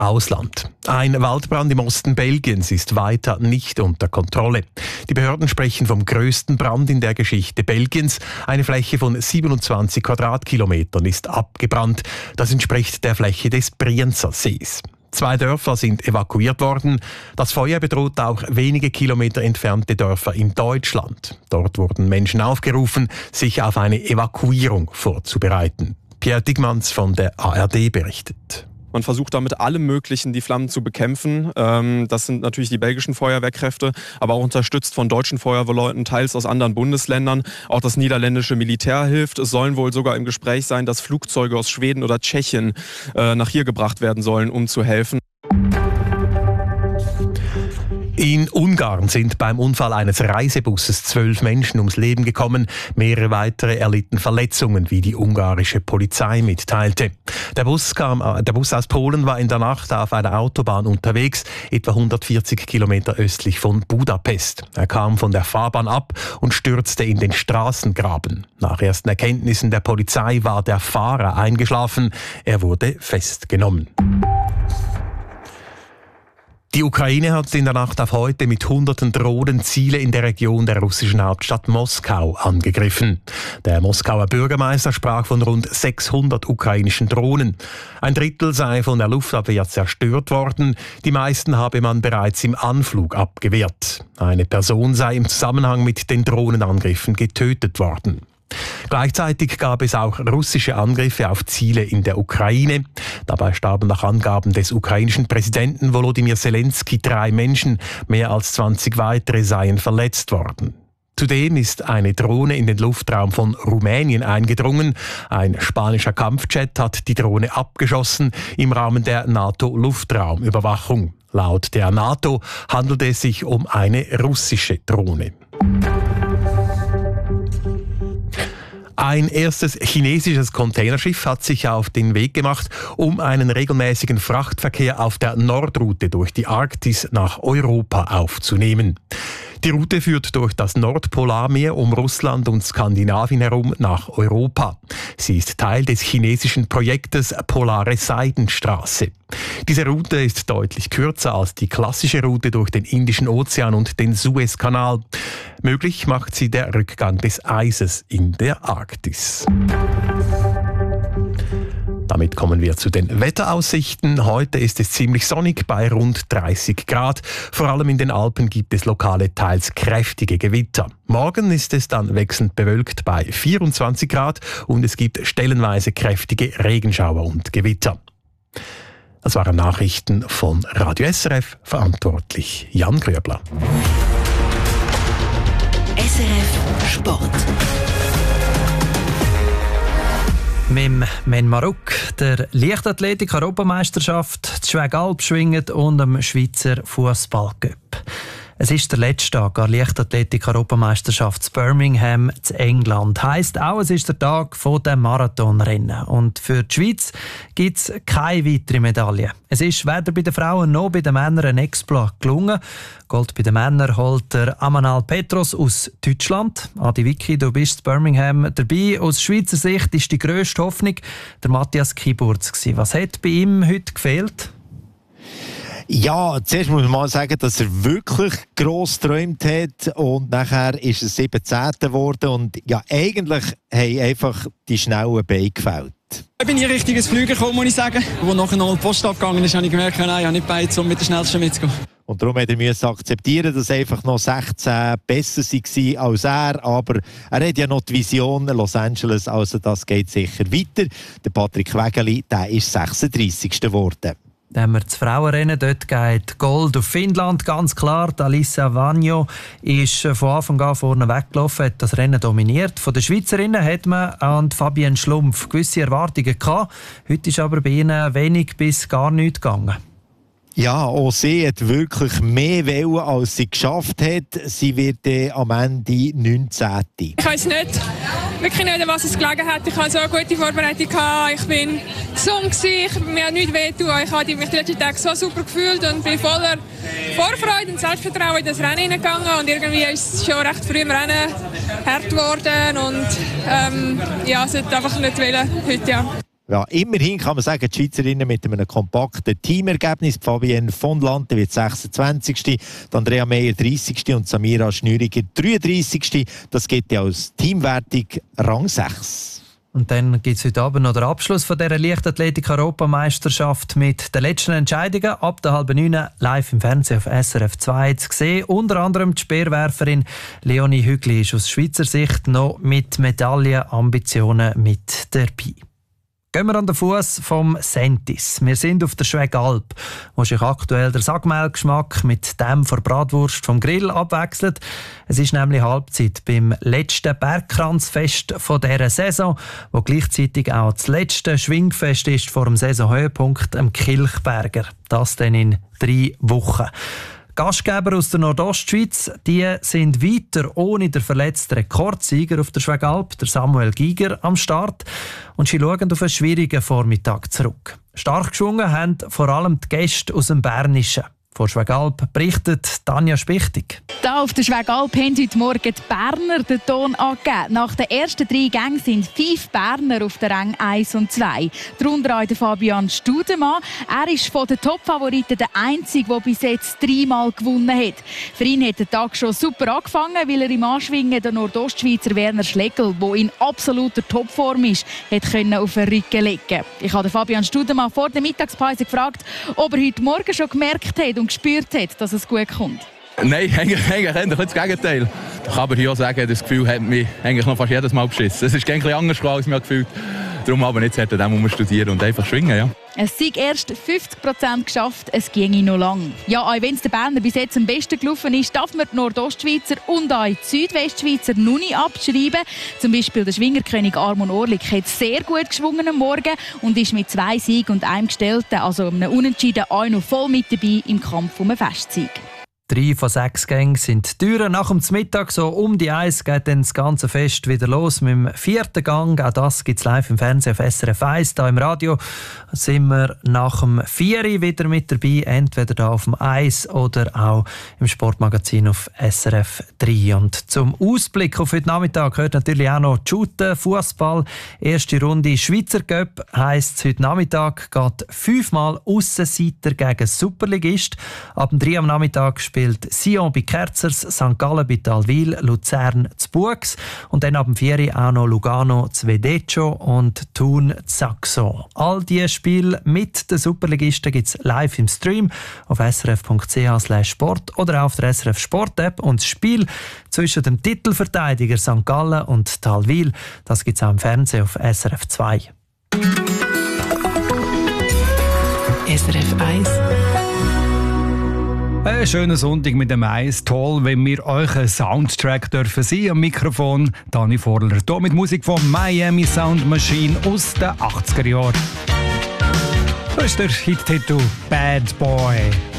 Ausland. Ein Waldbrand im Osten Belgiens ist weiter nicht unter Kontrolle. Die Behörden sprechen vom größten Brand in der Geschichte Belgiens. Eine Fläche von 27 Quadratkilometern ist abgebrannt. Das entspricht der Fläche des Brienzer Sees. 2 Dörfer sind evakuiert worden. Das Feuer bedroht auch wenige Kilometer entfernte Dörfer in Deutschland. Dort wurden Menschen aufgerufen, sich auf eine Evakuierung vorzubereiten. Pierre Digmans von der ARD berichtet. Man versucht damit allem Möglichen die Flammen zu bekämpfen. Das sind natürlich die belgischen Feuerwehrkräfte, aber auch unterstützt von deutschen Feuerwehrleuten, teils aus anderen Bundesländern. Auch das niederländische Militär hilft. Es sollen wohl sogar im Gespräch sein, dass Flugzeuge aus Schweden oder Tschechien nach hier gebracht werden sollen, um zu helfen. In Ungarn sind beim Unfall eines Reisebusses 12 Menschen ums Leben gekommen. Mehrere weitere erlitten Verletzungen, wie die ungarische Polizei mitteilte. Der Bus aus Polen war in der Nacht auf einer Autobahn unterwegs, etwa 140 Kilometer östlich von Budapest. Er kam von der Fahrbahn ab und stürzte in den Straßengraben. Nach ersten Erkenntnissen der Polizei war der Fahrer eingeschlafen. Er wurde festgenommen. Die Ukraine hat in der Nacht auf heute mit hunderten Drohnen Ziele in der Region der russischen Hauptstadt Moskau angegriffen. Der Moskauer Bürgermeister sprach von rund 600 ukrainischen Drohnen. Ein Drittel sei von der Luftabwehr zerstört worden. Die meisten habe man bereits im Anflug abgewehrt. Eine Person sei im Zusammenhang mit den Drohnenangriffen getötet worden. Gleichzeitig gab es auch russische Angriffe auf Ziele in der Ukraine. Dabei starben nach Angaben des ukrainischen Präsidenten Volodymyr Zelensky 3 Menschen, mehr als 20 weitere seien verletzt worden. Zudem ist eine Drohne in den Luftraum von Rumänien eingedrungen. Ein spanischer Kampfjet hat die Drohne abgeschossen im Rahmen der NATO-Luftraumüberwachung. Laut der NATO handelt es sich um eine russische Drohne. Ein erstes chinesisches Containerschiff hat sich auf den Weg gemacht, um einen regelmäßigen Frachtverkehr auf der Nordroute durch die Arktis nach Europa aufzunehmen. Die Route führt durch das Nordpolarmeer um Russland und Skandinavien herum nach Europa. Sie ist Teil des chinesischen Projektes Polare Seidenstraße. Diese Route ist deutlich kürzer als die klassische Route durch den Indischen Ozean und den Suezkanal. Möglich macht sie der Rückgang des Eises in der Arktis. Damit kommen wir zu den Wetteraussichten. Heute ist es ziemlich sonnig bei rund 30 Grad. Vor allem in den Alpen gibt es lokale, teils kräftige Gewitter. Morgen ist es dann wechselnd bewölkt bei 24 Grad und es gibt stellenweise kräftige Regenschauer und Gewitter. Das waren Nachrichten von Radio SRF, verantwortlich Jan Gröbler. SRF Sport. Mit Men Maruk, der Leichtathletik-Europameisterschaft, das Schwägalp-Schwingen und dem Schweizer Fußballcup. Es ist der letzte Tag der Leichtathletik-Europameisterschaft in Birmingham in England. Heisst auch, es ist der Tag der Marathonrennen. Und für die Schweiz gibt es keine weitere Medaille. Es ist weder bei den Frauen noch bei den Männern ein Exploit gelungen. Gold bei den Männern holt der Amanal Petros aus Deutschland. Adi Vicky, du bist in Birmingham dabei. Aus Schweizer Sicht ist die grösste Hoffnung der Matthias Kiburz gewesen. Was hat bei ihm heute gefehlt? Ja, zuerst muss man mal sagen, dass er wirklich gross geträumt hat und nachher ist er 17. geworden und ja, eigentlich haben einfach die schnellen Beine gefällt. Ich bin in richtiges Flüger gekommen, muss ich sagen. Als nachher noch die Post abgegangen ist, habe ich gemerkt, nein, ich habe nicht Beine, um mit der Schnellsten mitzugehen. Und darum musste er akzeptieren, dass einfach noch 16 besser waren als er. Aber er hat ja noch die Vision Los Angeles, also das geht sicher weiter. Der Patrick Wägeli, der ist 36. geworden. Dann haben wir das Frauenrennen. Dort geht Gold auf Finnland, ganz klar. Die Alissa Vagno ist von Anfang an vorne weggelaufen, hat das Rennen dominiert. Von den Schweizerinnen hat man an Fabienne Schlumpf gewisse Erwartungen gehabt. Heute ist aber bei ihnen wenig bis gar nichts gegangen. Ja, auch sie hat wirklich mehr wollen, als sie geschafft hat. Sie wird am Ende 19. Ich weiß wirklich nicht, was es gelegen hat. Ich hatte so eine gute Vorbereitung. Ich war gesund, mir hat nichts wehgetan. Ich habe mich die letzten Tage so super gefühlt und bin voller Vorfreude und Selbstvertrauen in das Rennen hineingegangen. Und irgendwie ist es schon recht früh im Rennen hart geworden. Und es hat einfach nicht wollen heute, ja. Ja, immerhin kann man sagen, die Schweizerinnen mit einem kompakten Teamergebnis. Fabienne von Lante wird 26. Andrea Meyer 30. und Samira Schnüriger 33. Das gibt ja als Teamwertung Rang 6. Und dann gibt es heute Abend noch den Abschluss von dieser Leichtathletik-Europameisterschaft mit den letzten Entscheidungen. Ab der 8:30 live im Fernsehen auf SRF 2 zu sehen. Unter anderem die Speerwerferin Leonie Hügli ist aus Schweizer Sicht noch mit Medaillenambitionen mit dabei. Gehen wir an den Fuß vom Sentis. Wir sind auf der Schwegalp, wo sich aktuell der Sackmehlgeschmack mit dem von Bratwurst vom Grill abwechselt. Es ist nämlich Halbzeit beim letzten Bergkranzfest dieser Saison, wo gleichzeitig auch das letzte Schwingfest ist vor dem Saisonhöhepunkt am Kilchberger. Das dann in 3 Wochen. Gastgeber aus der Nordostschweiz, die sind weiter ohne den verletzten Rekordsieger auf der Schwegalp, der Samuel Giger, am Start. Und sie schauen auf einen schwierigen Vormittag zurück. Stark geschwungen haben vor allem die Gäste aus dem Bernischen. Von Schwegalp berichtet Tanja Spichtig. Da auf der Schwegalp haben heute Morgen die Berner den Ton angegeben. Nach den ersten 3 Gängen sind 5 Berner auf den Rängen 1 und 2. Darunter auch der Fabian Studemann. Er ist von den Top-Favoriten der Einzige, der bis jetzt 3-mal gewonnen hat. Für ihn hat der Tag schon super angefangen, weil er im Anschwingen den Nordostschweizer Werner Schlegel, der in absoluter Topform ist, hat auf den Rücken legen. Ich habe Fabian Studemann vor der Mittagspause gefragt, ob er heute Morgen schon gemerkt hat und gespürt hat, dass es gut kommt. Nein, eigentlich das Gegenteil. Ich kann aber hier auch sagen, das Gefühl hat mich eigentlich noch fast jedes Mal beschissen. Es ist ein bisschen anders, als ich mich gefühlt habe. Darum aber jetzt hat er dem studieren und einfach schwingen. Ja. Es sind erst 50% geschafft, es ginge noch lang. Ja, auch wenn es der Berner bis jetzt am besten gelaufen ist, darf man die Nordostschweizer und auch die Südwestschweizer noch nicht abschreiben. Zum Beispiel der Schwingerkönig Armon Orlik hat sehr gut geschwungen am Morgen und ist mit 2 Siegen und einem Gestellten, also einem Unentschieden, auch noch voll mit dabei im Kampf um einen Festsieg. 3 von 6 Gänge sind Türen. Nach dem Mittag, so um die 1, geht dann das ganze Fest wieder los mit dem 4. Gang. Auch das gibt es live im Fernsehen auf SRF 1. Hier im Radio sind wir nach dem 4 wieder mit dabei. Entweder hier auf dem 1 oder auch im Sportmagazin auf SRF 3. Und zum Ausblick auf heute Nachmittag gehört natürlich auch noch Shooten, Fußball. Erste Runde Schweizer Cup heisst es heute Nachmittag geht 5-mal Aussenseiter gegen Superligist. Ab dem 3 am Nachmittag spielt Sion bei Kerzers, St. Gallen bei Talwil, Luzern zu Buchs und dann ab dem 4 auch noch Lugano zu Vedeccio und Thun zu Saxo. All diese Spiele mit den Superligisten gibt es live im Stream auf srf.ch/sport oder auch auf der SRF Sport App. Und das Spiel zwischen dem Titelverteidiger St. Gallen und Talwil, das gibt es auch im Fernsehen auf SRF 2. SRF 1. Ein schöner Sonntag mit dem Eis. Toll, wenn wir euch einen Soundtrack dürfen sein. Am Mikrofon Dani Vorler. Hier mit Musik von Miami Sound Machine aus den 80er Jahren. Das ist der Hit-Titel Bad Boy.